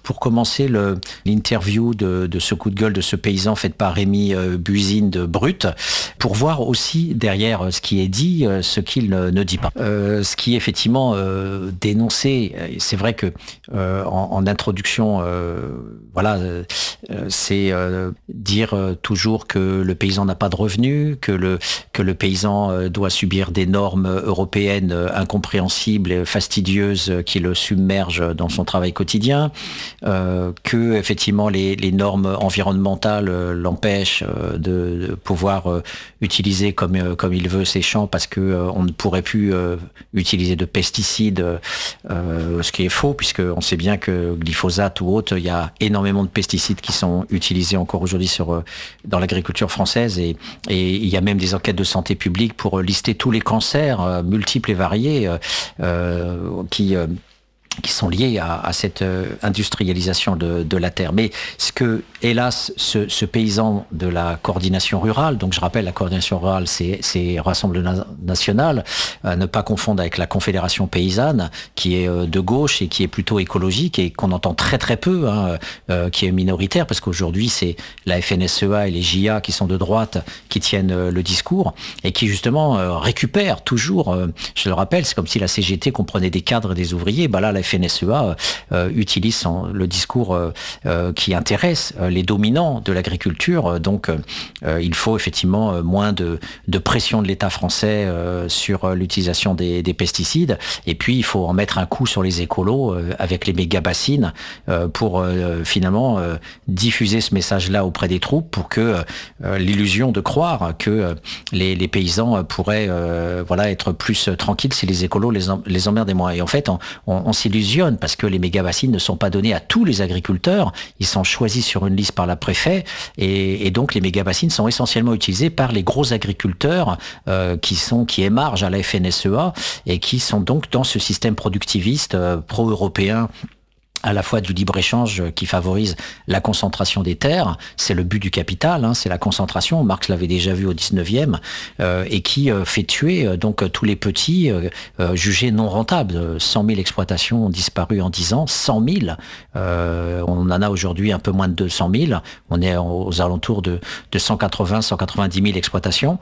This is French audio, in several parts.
pour commencer l'interview de ce coup de gueule de ce paysan fait par Rémi Buzine de Brut, pour voir aussi derrière ce qui est dit, ce qu'il ne dit pas. Ce qui est effectivement dénoncé, c'est vrai que en introduction, c'est dire toujours que le paysan n'a pas de revenus, que le paysan doit subir des normes européennes incompréhensibles et fastidieuses qui le submergent dans son travail quotidien, que effectivement les normes environnementales l'empêchent de pouvoir utiliser comme il veut ses champs parce que on ne pourrait plus utiliser de pesticides, ce qui est faux puisque on sait bien que glyphosate ou autre, il y a énormément de pesticides qui sont utilisés encore aujourd'hui dans l'agriculture française et il y a même des enquêtes de santé publique pour lister tous les cancers multiples et variés qui sont liés à cette industrialisation de la terre. Mais ce que, hélas, ce paysan de la coordination rurale, donc je rappelle, la coordination rurale, c'est Rassemblement National, ne pas confondre avec la Confédération paysanne, qui est de gauche et qui est plutôt écologique et qu'on entend très très peu, qui est minoritaire, parce qu'aujourd'hui, c'est la FNSEA et les JA qui sont de droite qui tiennent le discours et qui, justement, récupèrent toujours, je le rappelle, c'est comme si la CGT comprenait des cadres et des ouvriers, là, la FNSEA utilise le discours qui intéresse les dominants de l'agriculture. Donc, il faut effectivement moins de pression de l'État français sur l'utilisation des pesticides. Et puis, il faut en mettre un coup sur les écolos avec les méga-bassines pour finalement diffuser ce message-là auprès des troupes pour que l'illusion de croire que les paysans pourraient être plus tranquilles si les écolos les emmerdaient moins. Et en fait, on s'illusionne parce que les méga-bassines ne sont pas données à tous les agriculteurs. Ils sont choisis sur une liste par la préfet et donc les méga-bassines sont essentiellement utilisées par les gros agriculteurs qui émargent à la FNSEA et qui sont donc dans ce système productiviste pro-européen à la fois du libre-échange qui favorise la concentration des terres, c'est le but du capital, c'est la concentration, Marx l'avait déjà vu au 19e, et qui fait tuer donc tous les petits jugés non rentables. 100 000 exploitations ont disparu en 10 ans, 100 000, on en a aujourd'hui un peu moins de 200 000, on est aux alentours de 180, 190 000 exploitations,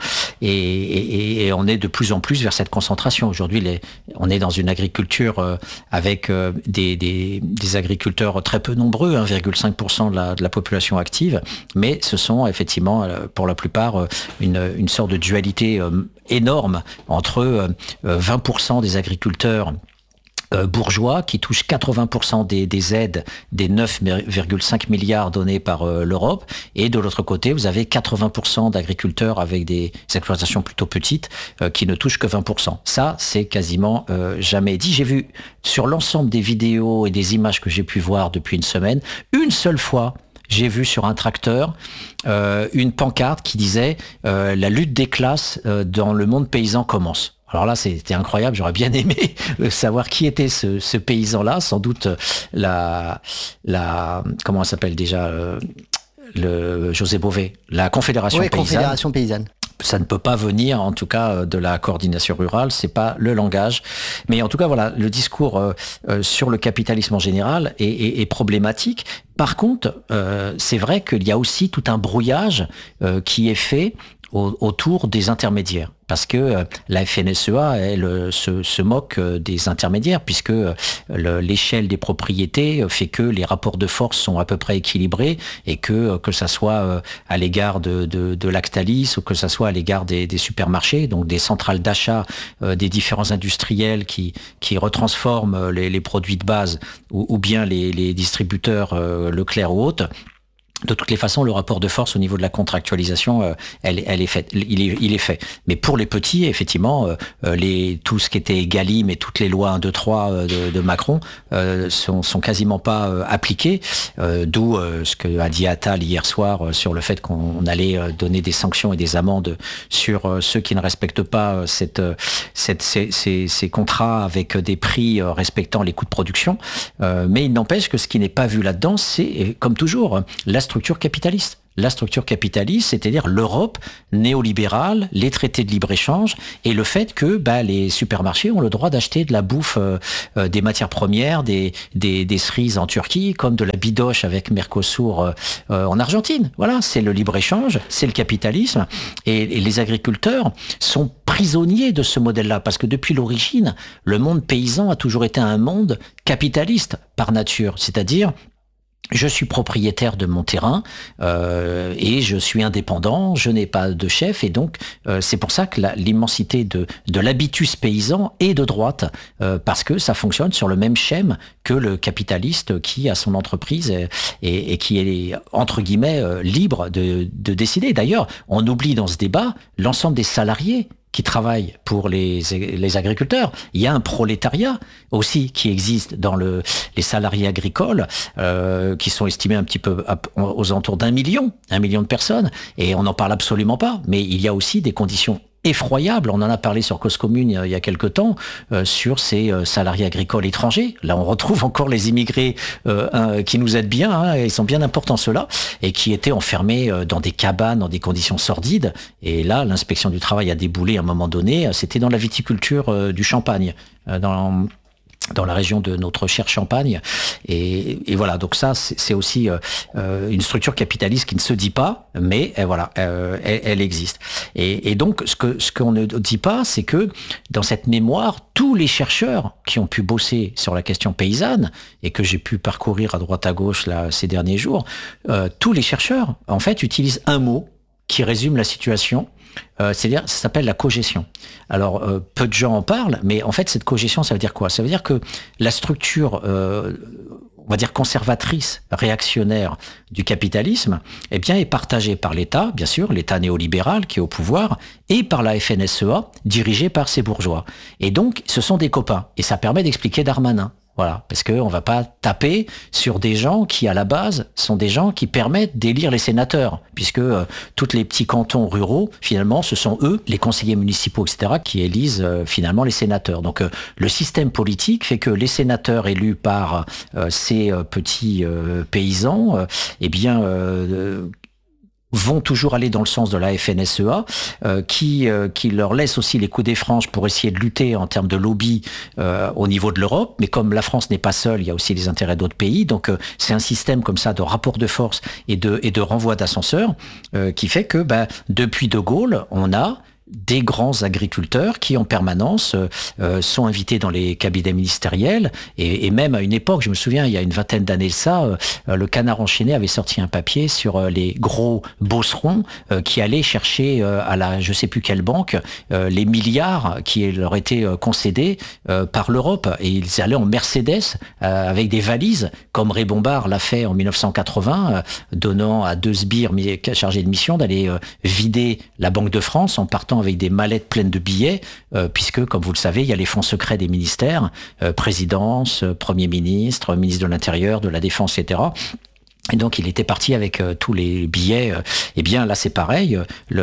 et on est de plus en plus vers cette concentration. Aujourd'hui, on est dans une agriculture avec des agriculteurs très peu nombreux, 1,5% de la population active, mais ce sont effectivement pour la plupart une sorte de dualité énorme entre 20% des agriculteurs bourgeois qui touchent 80% des aides des 9,5 milliards donnés par l'Europe, et de l'autre côté vous avez 80% d'agriculteurs avec des exploitations plutôt petites qui ne touchent que 20%. Ça, c'est quasiment jamais dit. J'ai vu sur l'ensemble des vidéos et des images que j'ai pu voir depuis une semaine, une seule fois j'ai vu sur un tracteur une pancarte qui disait la lutte des classes dans le monde paysan commence. Alors là, c'était incroyable. J'aurais bien aimé savoir qui était ce paysan-là. Sans doute comment elle s'appelle déjà, le José Bové, la Confédération paysanne. Confédération paysanne. Ça ne peut pas venir, en tout cas, de la coordination rurale. C'est pas le langage. Mais en tout cas, voilà, le discours sur le capitalisme en général est problématique. Par contre, c'est vrai qu'il y a aussi tout un brouillage qui est fait autour des intermédiaires. Parce que la FNSEA, elle se moque des intermédiaires, puisque l'échelle des propriétés fait que les rapports de force sont à peu près équilibrés, et que ça soit à l'égard de Lactalis ou que ça soit à l'égard des supermarchés, donc des centrales d'achat des différents industriels qui retransforment les produits de base, ou bien les distributeurs Leclerc ou autres. De toutes les façons, le rapport de force au niveau de la contractualisation, elle est faite. Il est fait. Mais pour les petits, effectivement, tout ce qui était Egalim et toutes les lois 1, 2, 3 de Macron sont quasiment pas appliquées. D'où ce que a dit Attal hier soir sur le fait qu'on allait donner des sanctions et des amendes sur ceux qui ne respectent pas ces contrats avec des prix respectant les coûts de production. Mais il n'empêche que ce qui n'est pas vu là-dedans, c'est, comme toujours, la structure capitaliste. la structure capitaliste, c'est-à-dire l'Europe néolibérale, les traités de libre-échange et le fait que les supermarchés ont le droit d'acheter de la bouffe, des matières premières, des cerises en Turquie, comme de la bidoche avec Mercosur en Argentine. Voilà, c'est le libre-échange, c'est le capitalisme et les agriculteurs sont prisonniers de ce modèle-là parce que depuis l'origine, le monde paysan a toujours été un monde capitaliste par nature, c'est-à-dire je suis propriétaire de mon terrain et je suis indépendant, je n'ai pas de chef et donc c'est pour ça que l'immensité de l'habitus paysan est de droite parce que ça fonctionne sur le même schème que le capitaliste qui a son entreprise et qui est entre guillemets libre de décider. D'ailleurs, on oublie dans ce débat l'ensemble des salariés qui travaillent pour les agriculteurs. Il y a un prolétariat aussi qui existe dans les salariés agricoles qui sont estimés un petit peu aux alentours d'1 million de personnes et on n'en parle absolument pas. Mais il y a aussi des conditions effroyable. On en a parlé sur Cause Commune il y a quelque temps sur ces salariés agricoles étrangers. Là, on retrouve encore les immigrés qui nous aident bien, ils sont bien importants ceux-là, et qui étaient enfermés dans des cabanes, dans des conditions sordides. Et là, l'inspection du travail a déboulé à un moment donné. C'était dans la viticulture du Champagne, dans la région de notre cher Champagne. Et voilà, donc ça, c'est aussi une structure capitaliste qui ne se dit pas, mais elle existe. Et donc, ce qu'on ne dit pas, c'est que dans cette mémoire, tous les chercheurs qui ont pu bosser sur la question paysanne, et que j'ai pu parcourir à droite à gauche là, ces derniers jours, tous les chercheurs, en fait, utilisent un mot qui résume la situation. C'est-à-dire, ça s'appelle la cogestion. Alors, peu de gens en parlent, mais en fait, cette cogestion, ça veut dire quoi? Ça veut dire que la structure, on va dire conservatrice, réactionnaire du capitalisme, eh bien, est partagée par l'État, bien sûr, l'État néolibéral qui est au pouvoir, et par la FNSEA, dirigée par ces bourgeois. Et donc, ce sont des copains. Et ça permet d'expliquer Darmanin. Voilà, parce qu'on va pas taper sur des gens qui, à la base, sont des gens qui permettent d'élire les sénateurs, puisque tous les petits cantons ruraux, finalement, ce sont eux, les conseillers municipaux, etc., qui élisent finalement les sénateurs. Donc, le système politique fait que les sénateurs élus par ces petits paysans, vont toujours aller dans le sens de la FNSEA, qui leur laisse aussi les coups des franges pour essayer de lutter en termes de lobby au niveau de l'Europe. Mais comme la France n'est pas seule, il y a aussi les intérêts d'autres pays. Donc c'est un système comme ça de rapport de force et de renvoi d'ascenseur qui fait que depuis De Gaulle, on a des grands agriculteurs qui en permanence sont invités dans les cabinets ministériels et même à une époque, je me souviens, il y a une vingtaine d'années de ça, le Canard enchaîné avait sorti un papier sur les gros bosserons qui allaient chercher à la je sais plus quelle banque les milliards qui leur étaient concédés par l'Europe et ils allaient en Mercedes avec des valises comme Ray Bombard l'a fait en 1980 donnant à 2 sbires chargés de mission d'aller vider la Banque de France en partant avec des mallettes pleines de billets, puisque, comme vous le savez, il y a les fonds secrets des ministères, présidence, Premier ministre, ministre de l'Intérieur, de la Défense, etc. Et donc, il était parti avec tous les billets. Eh bien, là, c'est pareil.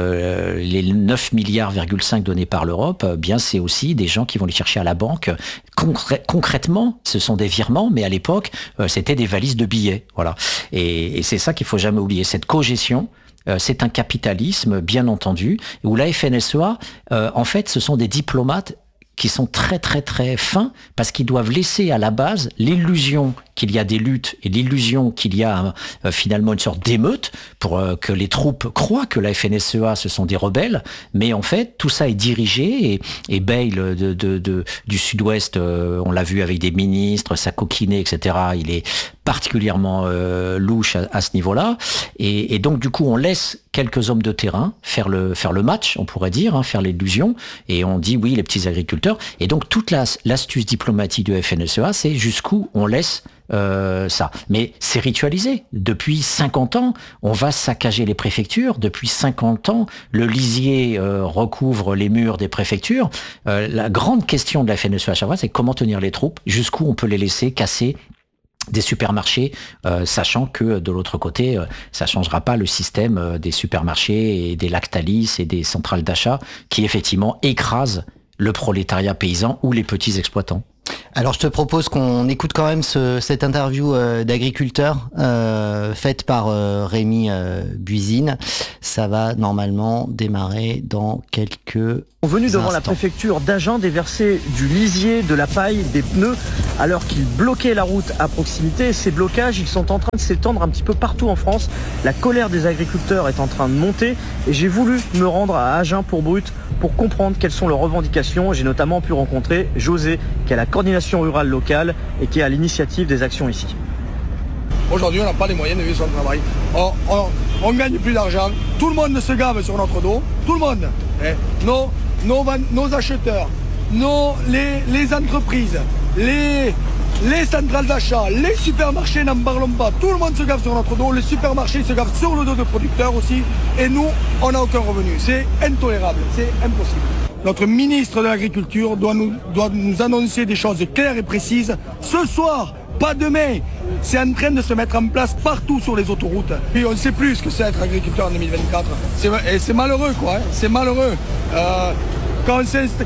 Les 9 milliards, donnés par l'Europe, bien, c'est aussi des gens qui vont les chercher à la banque. Concrètement, ce sont des virements, mais à l'époque, c'était des valises de billets. Voilà. Et c'est ça qu'il faut jamais oublier. Cette cogestion, c'est un capitalisme, bien entendu, où la FNSEA, en fait, ce sont des diplomates qui sont très très très fins parce qu'ils doivent laisser à la base l'illusion qu'il y a des luttes et l'illusion qu'il y a finalement une sorte d'émeute pour que les troupes croient que la FNSEA ce sont des rebelles, mais en fait tout ça est dirigé et Bayle du Sud-Ouest, on l'a vu avec des ministres, sa coquinée, etc. Il est particulièrement louche à ce niveau-là et donc du coup on laisse quelques hommes de terrain faire le match, on pourrait dire, faire l'illusion et on dit oui les petits agriculteurs et donc toute l'astuce diplomatique de FNSEA c'est jusqu'où on laisse ça. Mais c'est ritualisé. Depuis 50 ans, on va saccager les préfectures. Depuis 50 ans, le lisier recouvre les murs des préfectures. La grande question de la FNSEA à chaque fois, c'est comment tenir les troupes, jusqu'où on peut les laisser casser des supermarchés, sachant que de l'autre côté, ça changera pas le système des supermarchés et des Lactalis et des centrales d'achat qui effectivement écrasent le prolétariat paysan ou les petits exploitants. Alors je te propose qu'on écoute quand même cette interview d'agriculteur faite par Rémi Buisine. Ça va normalement démarrer dans quelques Venu devant instants. la préfecture d'Agen déverser du lisier, de la paille, des pneus, alors qu'ils bloquaient la route à proximité. Ces blocages, ils sont en train de s'étendre un petit peu partout en France. La colère des agriculteurs est en train de monter et j'ai voulu me rendre à Agen pour Brut pour comprendre quelles sont leurs revendications. J'ai notamment pu rencontrer José, qui est à la coordination rurale locale et qui est à l'initiative des actions ici. Aujourd'hui, on n'a pas les moyens de vivre son travail. On gagne plus d'argent. Tout le monde se gave sur notre dos. Tout le monde. Nos acheteurs, les entreprises, les centrales d'achat, les supermarchés, n'en parlons pas. Tout le monde se gave sur notre dos. Les supermarchés se gavent sur le dos de producteurs aussi. Et nous, on n'a aucun revenu. C'est intolérable. C'est impossible. Notre ministre de l'Agriculture doit nous annoncer des choses claires et précises. Ce soir, pas demain. C'est en train de se mettre en place partout sur les autoroutes. Puis on ne sait plus ce que c'est être agriculteur en 2024. Et c'est malheureux, quoi. Hein. C'est malheureux. Quand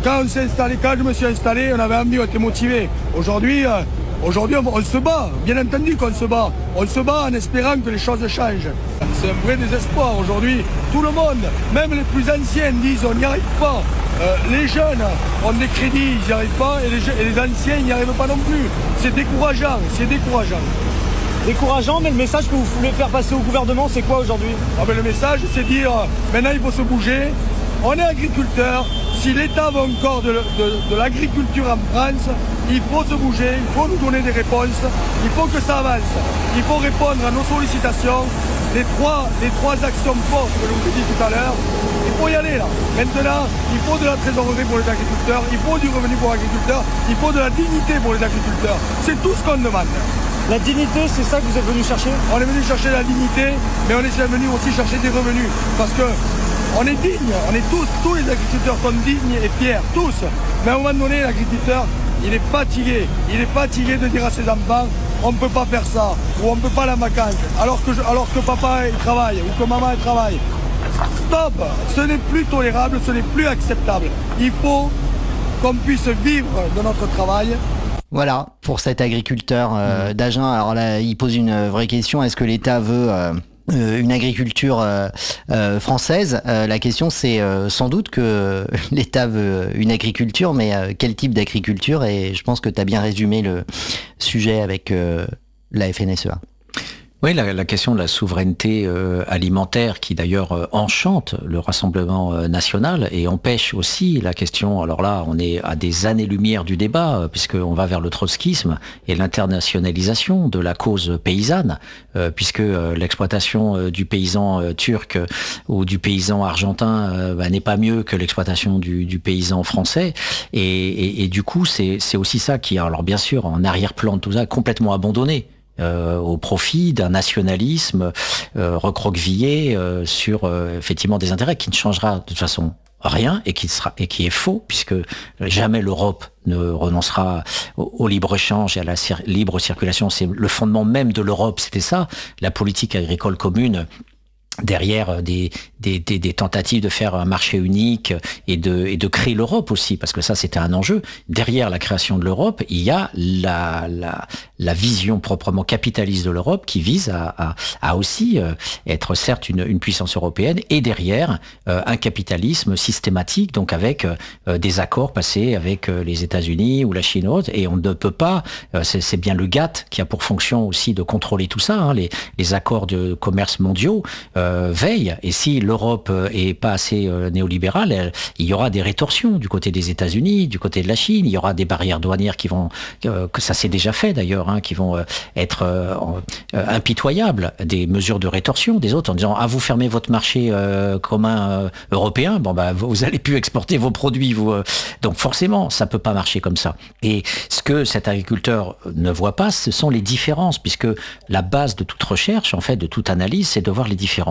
je me suis installé, on avait envie, on était motivé. Aujourd'hui, on se bat. Bien entendu qu'on se bat. On se bat en espérant que les choses changent. C'est un vrai désespoir aujourd'hui. Tout le monde, même les plus anciens, disent on n'y arrive pas. Les jeunes ont des crédits, ils n'y arrivent pas, et les anciens n'y arrivent pas non plus. C'est décourageant, c'est décourageant. Décourageant, mais le message que vous voulez faire passer au gouvernement, c'est quoi aujourd'hui ? Le message, c'est dire, maintenant il faut se bouger. On est agriculteur. Si l'État veut encore de l'agriculture en France, il faut se bouger, il faut nous donner des réponses, il faut que ça avance. Il faut répondre à nos sollicitations. Les trois actions fortes que je vous ai dit tout à l'heure, il faut y aller là. Maintenant, il faut de la trésorerie pour les agriculteurs, il faut du revenu pour les agriculteurs, il faut de la dignité pour les agriculteurs. C'est tout ce qu'on demande. La dignité, c'est ça que vous êtes venu chercher ? On est venu chercher la dignité, mais on est venu aussi chercher des revenus. Parce que on est digne, tous les agriculteurs sont dignes et fiers, tous. Mais à un moment donné, l'agriculteur, il est fatigué de dire à ses enfants, on ne peut pas faire ça, ou on ne peut pas la vacance, alors que papa il travaille, ou que maman elle travaille. Stop, ce n'est plus tolérable, ce n'est plus acceptable. Il faut qu'on puisse vivre de notre travail. Voilà, pour cet agriculteur d'Agen. Alors là, il pose une vraie question, est-ce que l'État veut une agriculture française? La question, c'est sans doute que l'État veut une agriculture, mais quel type d'agriculture? Et je pense que tu as bien résumé le sujet avec la FNSEA. Oui, la question de la souveraineté alimentaire qui d'ailleurs enchante le Rassemblement national et empêche aussi la question, alors là on est à des années-lumière du débat puisqu'on va vers le trotskisme et l'internationalisation de la cause paysanne puisque l'exploitation du paysan turc ou du paysan argentin n'est pas mieux que l'exploitation du paysan français et du coup c'est aussi ça qui est alors bien sûr en arrière-plan de tout ça complètement abandonné. Au profit d'un nationalisme recroquevillé sur effectivement des intérêts qui ne changera de toute façon rien et qui est faux puisque jamais l'Europe ne renoncera au libre-échange et à la libre circulation. C'est le fondement même de l'Europe, c'était ça, la politique agricole commune. Derrière des tentatives de faire un marché unique et de créer l'Europe aussi, parce que ça c'était un enjeu. Derrière la création de l'Europe, il y a la vision proprement capitaliste de l'Europe qui vise à aussi être certes une puissance européenne et derrière un capitalisme systématique, donc avec des accords passés avec les États-Unis ou la Chine ou autre, et on ne peut pas, c'est bien le GATT qui a pour fonction aussi de contrôler tout ça, hein, les accords de commerce mondiaux veille, et si l'Europe est pas assez néolibérale, il y aura des rétorsions du côté des États-Unis, du côté de la Chine, il y aura des barrières douanières qui vont, que ça s'est déjà fait d'ailleurs, hein, qui vont être impitoyables, des mesures de rétorsion des autres en disant vous fermez votre marché commun européen, vous allez plus exporter vos produits, donc forcément ça peut pas marcher comme ça. Et ce que cet agriculteur ne voit pas, ce sont les différences, puisque la base de toute recherche, en fait, de toute analyse, c'est de voir les différences.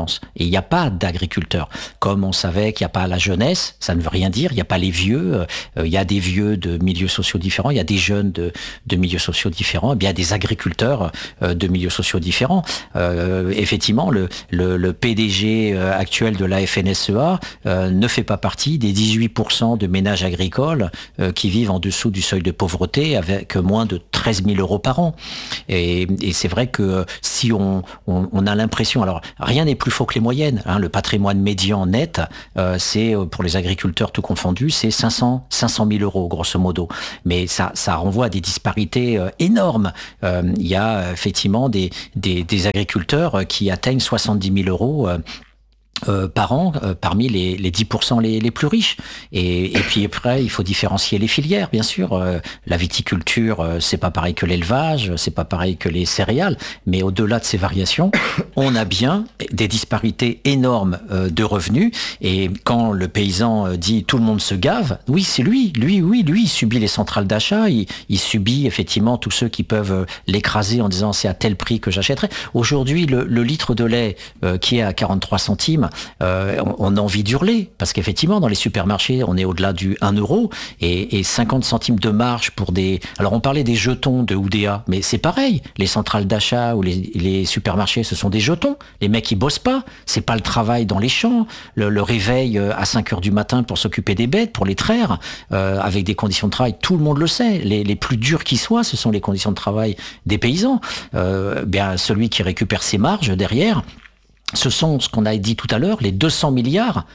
France. Et il n'y a pas d'agriculteurs. Comme on savait qu'il n'y a pas la jeunesse, ça ne veut rien dire. Il n'y a pas les vieux. Il y a des vieux de milieux sociaux différents. Il y a des jeunes de milieux sociaux différents. Et bien, il y a des agriculteurs de milieux sociaux différents. Effectivement, le PDG actuel de la FNSEA ne fait pas partie des 18% de ménages agricoles qui vivent en dessous du seuil de pauvreté avec moins de 13 000 euros par an. Et c'est vrai que si on a l'impression, alors rien n'est plus faux que les moyennes, hein, le patrimoine médian net, c'est pour les agriculteurs tout confondus, c'est 500 000 euros grosso modo. Mais ça renvoie à des disparités énormes. Il y a effectivement des agriculteurs qui atteignent 70 000 euros par an, parmi les 10% les plus riches. Et puis après, il faut différencier les filières, bien sûr. La viticulture, c'est pas pareil que l'élevage, c'est pas pareil que les céréales, mais au-delà de ces variations, on a bien des disparités énormes de revenus. Et quand le paysan dit tout le monde se gave, oui, c'est lui, il subit les centrales d'achat, il subit effectivement tous ceux qui peuvent l'écraser en disant c'est à tel prix que j'achèterai. Aujourd'hui, le litre de lait qui est à 43 centimes, on a envie d'hurler, parce qu'effectivement dans les supermarchés on est au-delà du 1 euro et 50 centimes de marge pour des... Alors on parlait des jetons de Oudéa, mais c'est pareil, les centrales d'achat ou les supermarchés, ce sont des jetons, les mecs ils bossent pas, c'est pas le travail dans les champs, le réveil à 5 heures du matin pour s'occuper des bêtes, pour les traire, avec des conditions de travail, tout le monde le sait, les plus dures qui soient, ce sont les conditions de travail des paysans. Bien celui qui récupère ses marges derrière, ce sont ce qu'on a dit tout à l'heure, les 200 milliards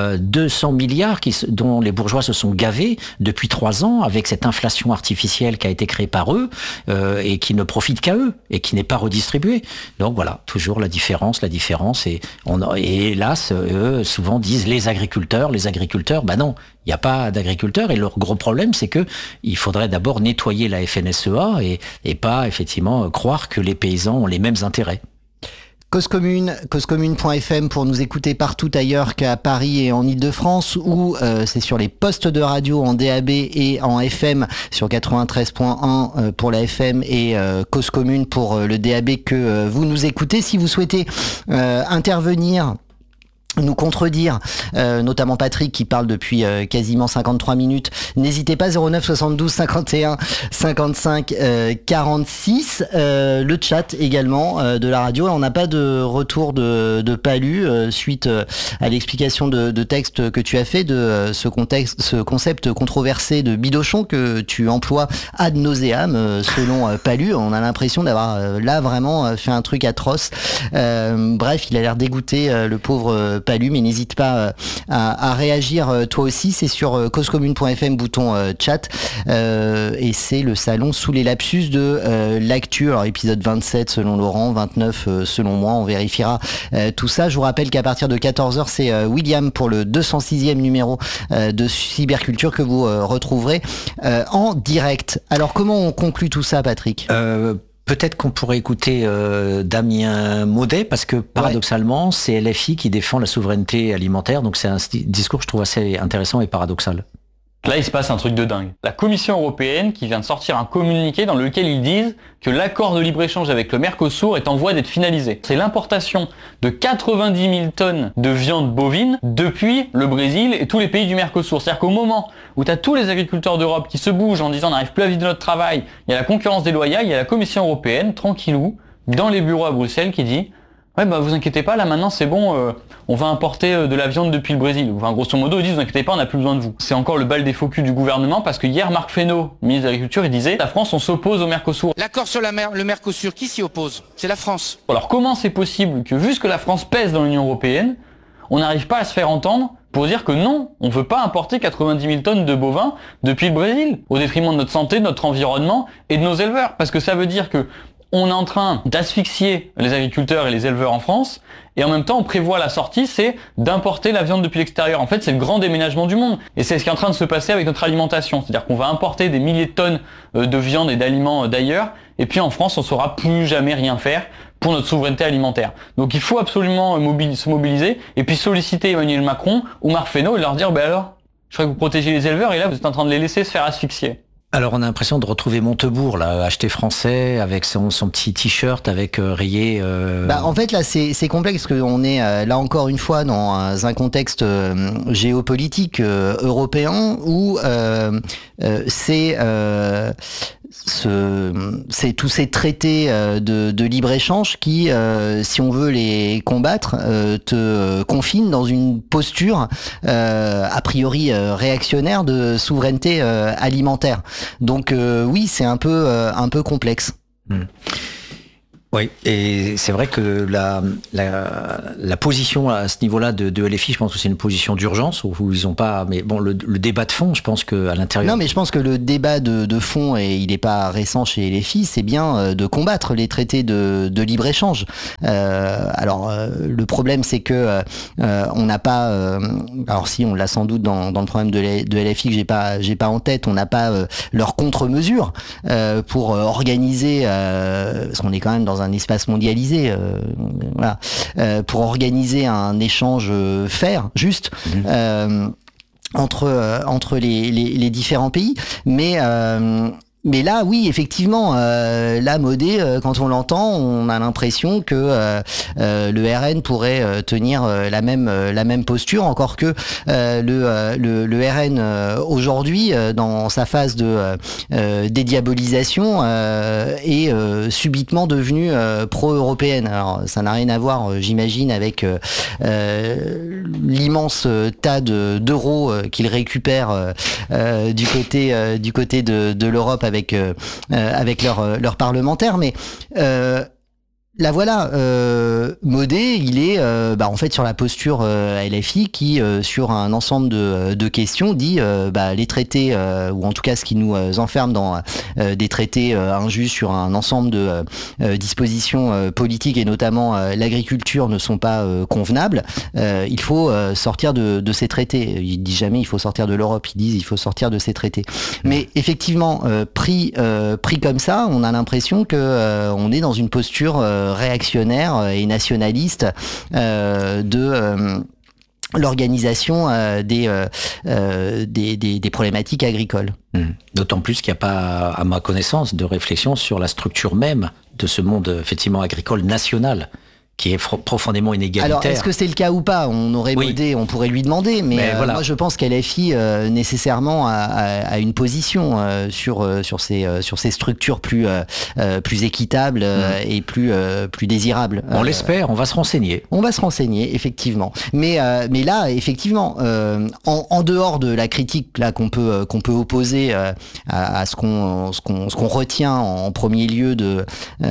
dont les bourgeois se sont gavés depuis 3 ans avec cette inflation artificielle qui a été créée par eux et qui ne profite qu'à eux et qui n'est pas redistribuée. Donc voilà, toujours la différence et hélas, eux souvent disent les agriculteurs, ben non, il n'y a pas d'agriculteurs et leur gros problème c'est que il faudrait d'abord nettoyer la FNSEA et pas effectivement croire que les paysans ont les mêmes intérêts. Cause commune, causecommune.fm pour nous écouter partout ailleurs qu'à Paris et en Ile-de-France, ou c'est sur les postes de radio en DAB et en FM sur 93.1 pour la FM et Cause Commune pour le DAB que vous nous écoutez. Si vous souhaitez intervenir, nous contredire, notamment Patrick qui parle depuis quasiment 53 minutes, n'hésitez pas, 09 72 51 55 46, le chat également de la radio. On n'a pas de retour de Palu suite à l'explication de texte que tu as fait de ce concept controversé de bidochon que tu emploies ad nauseam selon Palu. On a l'impression d'avoir là vraiment fait un truc atroce. Bref, il a l'air dégoûté, le pauvre Palu, mais n'hésite pas à réagir toi aussi. C'est sur causecommune.fm, bouton chat, et c'est le salon sous les lapsus de l'actu. Alors épisode 27 selon Laurent, 29 selon moi, on vérifiera tout ça. Je vous rappelle qu'à partir de 14h, c'est William pour le 206e numéro de Cyberculture que vous retrouverez en direct. Alors comment on conclut tout ça, Patrick ? Peut-être qu'on pourrait écouter Damien Maudet, parce que paradoxalement, c'est LFI qui défend la souveraineté alimentaire, donc c'est un discours que je trouve assez intéressant et paradoxal. Là, il se passe un truc de dingue. La Commission européenne qui vient de sortir un communiqué dans lequel ils disent que l'accord de libre-échange avec le Mercosur est en voie d'être finalisé. C'est l'importation de 90 000 tonnes de viande bovine depuis le Brésil et tous les pays du Mercosur. C'est-à-dire qu'au moment où tu as tous les agriculteurs d'Europe qui se bougent en disant on n'arrive plus à vivre de notre travail, il y a la concurrence déloyale, il y a la Commission européenne, tranquillou, dans les bureaux à Bruxelles, qui dit ouais, bah vous inquiétez pas, là maintenant c'est bon, on va importer de la viande depuis le Brésil. Enfin, grosso modo, ils disent vous inquiétez pas, on n'a plus besoin de vous. C'est encore le bal des faux culs du gouvernement, parce que hier, Marc Fesneau, ministre de l'Agriculture, il disait la France, on s'oppose au Mercosur. L'accord sur le Mercosur, qui s'y oppose ? C'est la France. Alors comment c'est possible que, vu ce que la France pèse dans l'Union européenne, on n'arrive pas à se faire entendre pour dire que non, on ne veut pas importer 90 000 tonnes de bovins depuis le Brésil, au détriment de notre santé, de notre environnement et de nos éleveurs. Parce que ça veut dire que on est en train d'asphyxier les agriculteurs et les éleveurs en France, et en même temps on prévoit la sortie, c'est d'importer la viande depuis l'extérieur. En fait, c'est le grand déménagement du monde, et c'est ce qui est en train de se passer avec notre alimentation. C'est-à-dire qu'on va importer des milliers de tonnes de viande et d'aliments d'ailleurs, et puis en France on ne saura plus jamais rien faire pour notre souveraineté alimentaire. Donc il faut absolument se mobiliser, et puis solliciter Emmanuel Macron ou Marc Fesneau et leur dire, alors, je crois que vous protégez les éleveurs, et là vous êtes en train de les laisser se faire asphyxier. Alors on a l'impression de retrouver Montebourg, là, acheté français, avec son petit t-shirt avec rayé. En fait là c'est complexe parce qu'on est là encore une fois dans un contexte géopolitique européen où c'est tous ces traités de libre-échange qui, si on veut les combattre, te confinent dans une posture a priori réactionnaire de souveraineté alimentaire. Donc oui, c'est un peu complexe. Oui, et c'est vrai que la position à ce niveau-là de LFI, je pense que c'est une position d'urgence où ils ont pas. Mais bon, le débat de fond, je pense que à l'intérieur. Non, mais je pense que le débat de fond, et il n'est pas récent chez LFI, c'est bien de combattre les traités de libre-échange. Le problème, c'est que on n'a pas. Alors si, on l'a sans doute dans le problème de LFI que j'ai pas en tête, on n'a pas leur contre-mesure pour organiser. Parce qu'on est quand même dans un espace mondialisé, pour organiser un échange fair, juste, entre les différents pays. Mais là, oui, effectivement, là, Modé, quand on l'entend, on a l'impression que le RN pourrait tenir la même posture, encore que le RN aujourd'hui, dans sa phase de dédiabolisation, est subitement devenu pro-européenne. Alors, ça n'a rien à voir, j'imagine, avec l'immense tas d'euros qu'il récupère du côté de l'Europe avec leurs parlementaires, mais là voilà, Modé, il est en fait sur la posture LFI qui, sur un ensemble de questions, dit les traités, ou en tout cas ce qui nous enferme dans des traités injustes sur un ensemble de dispositions politiques et notamment l'agriculture ne sont pas convenables. Il faut sortir de ces traités. Ils disent jamais il faut sortir de l'Europe, ils disent il faut sortir de ces traités. Mais effectivement, pris comme ça, on a l'impression que on est dans une posture réactionnaire et nationaliste de l'organisation des problématiques agricoles. D'autant plus qu'il n'y a pas, à ma connaissance, de réflexion sur la structure même de ce monde effectivement agricole national, qui est profondément inégalitaire. Alors, est-ce que c'est le cas ou pas ? On aurait Modé, on pourrait lui demander, mais voilà. Moi je pense qu'LFI nécessairement a une position sur ces structures plus équitables et plus désirables. On l'espère, on va se renseigner. On va se renseigner, effectivement. Mais là, effectivement, en dehors de la critique là qu'on peut opposer à ce qu'on retient en premier lieu de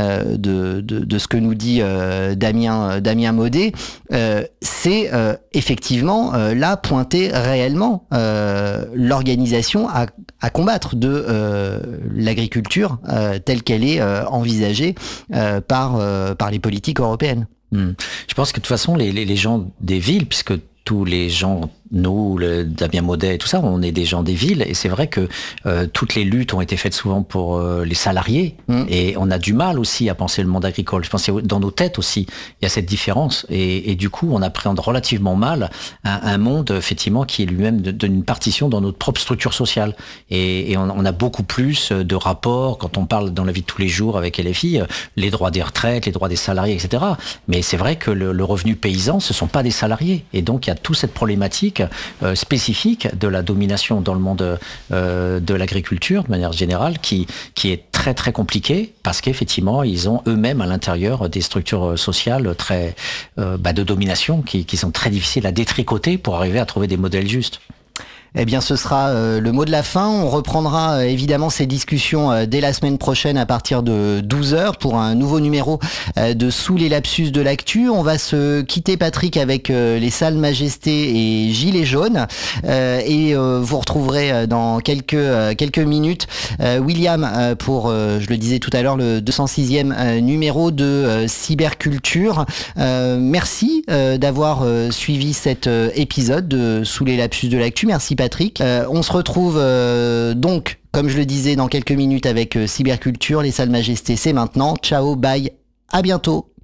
ce que nous dit Damien Modé, c'est effectivement là pointer réellement l'organisation à combattre de l'agriculture telle qu'elle est envisagée par les politiques européennes. Je pense que de toute façon les gens des villes, puisque tous les gens, nous, Damien Modé et tout ça, on est des gens des villes, et c'est vrai que toutes les luttes ont été faites souvent pour les salariés, et on a du mal aussi à penser le monde agricole. Je pense que dans nos têtes aussi, il y a cette différence, et du coup, on appréhende relativement mal un monde, effectivement, qui est lui-même d'une partition dans notre propre structure sociale. Et on a beaucoup plus de rapports, quand on parle dans la vie de tous les jours avec LFI, les droits des retraites, les droits des salariés, etc. Mais c'est vrai que le revenu paysan, ce sont pas des salariés, et donc il y a toute cette problématique spécifique de la domination dans le monde de l'agriculture de manière générale qui est très très compliquée parce qu'effectivement ils ont eux-mêmes à l'intérieur des structures sociales très de domination qui sont très difficiles à détricoter pour arriver à trouver des modèles justes. Eh bien, ce sera le mot de la fin. On reprendra évidemment ces discussions dès la semaine prochaine à partir de 12h pour un nouveau numéro de Sous les lapsus de l'actu. On va se quitter, Patrick, avec les Salles Majestés et Gilets jaunes. Et vous retrouverez dans quelques minutes William pour, je le disais tout à l'heure, le 206e numéro de Cyberculture. Merci d'avoir suivi cet épisode de Sous les lapsus de l'actu. Merci, Patrick. On se retrouve donc, comme je le disais, dans quelques minutes avec Cyberculture. Les Salles Majestés, c'est maintenant. Ciao, bye, à bientôt.